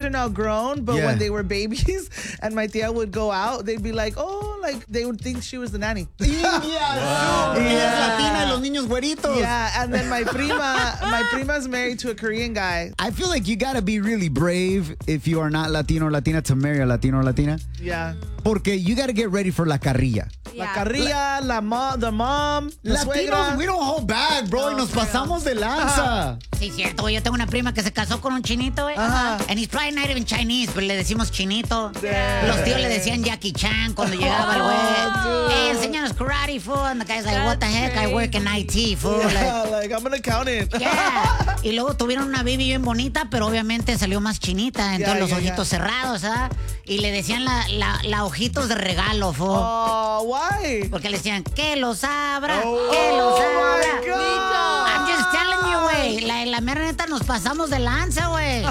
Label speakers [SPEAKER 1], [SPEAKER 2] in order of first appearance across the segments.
[SPEAKER 1] are now grown, but when they were babies and my tia would go out, they'd be like, oh, like they would think she was the nanny.
[SPEAKER 2] Latina, los niños güeritos.
[SPEAKER 1] Yeah, and then my prima's married to a Korean guy.
[SPEAKER 2] I feel like you gotta be really brave if you are not Latino or Latina to marry a Latino or Latina.
[SPEAKER 1] Yeah.
[SPEAKER 2] Porque you gotta get ready for la carrilla.
[SPEAKER 1] La carrilla, the mom, la
[SPEAKER 2] Latinos,
[SPEAKER 1] suegra.
[SPEAKER 2] we don't hold back, bro. Y nos pasamos de lanza.
[SPEAKER 3] Sí, cierto, güey. Yo tengo una prima que se casó con un chinito, güey. And he's probably not even Chinese, pero le decimos chinito.
[SPEAKER 1] Damn.
[SPEAKER 3] Los tíos le decían Jackie Chan cuando llegaba el güey. Hey, enséñanos karate, fool. And the guy's like, what the heck? I work in IT, fool.
[SPEAKER 1] Yeah, like I'm an accountant.
[SPEAKER 3] Yeah. Y luego tuvieron una baby bien bonita, pero obviamente salió más chinita. Entonces los ojitos cerrados, ¿ah? Y le decían la ojitos de regalo, fool.
[SPEAKER 1] Oh, why?
[SPEAKER 3] Porque le decían, que los abra,
[SPEAKER 1] Oh,
[SPEAKER 3] que los abra.
[SPEAKER 1] my God.
[SPEAKER 3] I'm just telling you, güey. La mera neta nos pasamos de lanza, güey.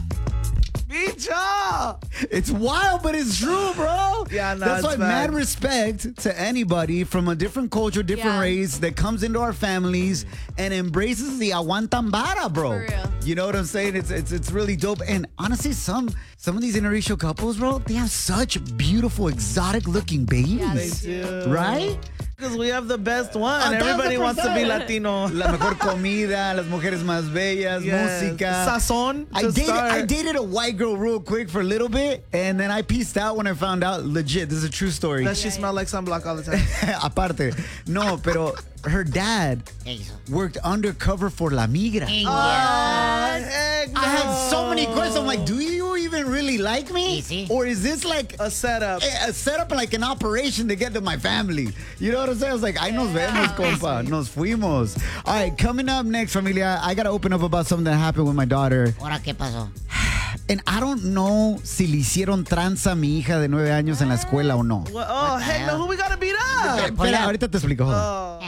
[SPEAKER 1] Bicho!
[SPEAKER 2] It's wild, but it's true, bro.
[SPEAKER 1] Yeah, no,
[SPEAKER 2] That's
[SPEAKER 1] it's
[SPEAKER 2] why
[SPEAKER 1] bad.
[SPEAKER 2] mad respect to anybody from a different culture, different race that comes into our families and embraces the aguantan vara, bro.
[SPEAKER 4] For real.
[SPEAKER 2] You know what I'm saying? It's really dope. And honestly, some of these interracial couples, bro, they have such beautiful, exotic looking babies.
[SPEAKER 1] They do.
[SPEAKER 2] Right?
[SPEAKER 1] Because we have the best one. Everybody wants to be
[SPEAKER 2] 1000%.
[SPEAKER 1] Latino.
[SPEAKER 2] La mejor comida, las mujeres más bellas,
[SPEAKER 1] Yes.
[SPEAKER 2] música.
[SPEAKER 1] Sazón.
[SPEAKER 2] I dated a white girl real quick for a little bit, and then I pieced out when I found out, legit, this is a true story.
[SPEAKER 1] That she smelled like sunblock all the time.
[SPEAKER 2] Aparte. No, pero her dad
[SPEAKER 3] ¿Qué hizo?
[SPEAKER 2] worked undercover for La Migra.
[SPEAKER 3] Heck
[SPEAKER 1] Heck
[SPEAKER 2] I had so many
[SPEAKER 1] no.
[SPEAKER 2] questions. I'm like, do you even really like me?
[SPEAKER 3] Sí.
[SPEAKER 2] Or is this like
[SPEAKER 1] A setup.
[SPEAKER 2] a setup, like an operation to get to my family? You know what I'm saying? I was like, ay, nos vemos, compa. Nos fuimos. All right, coming up next, familia, I got to open up about something that happened with my daughter.
[SPEAKER 3] ¿Ahora qué pasó?
[SPEAKER 2] And I don't know si le hicieron tranza a mi hija de 9 años en la escuela o no.
[SPEAKER 1] Well, oh, heck no. Who we gotta beat up?
[SPEAKER 2] Espera, ahorita te explico. Hold on.
[SPEAKER 1] Oh.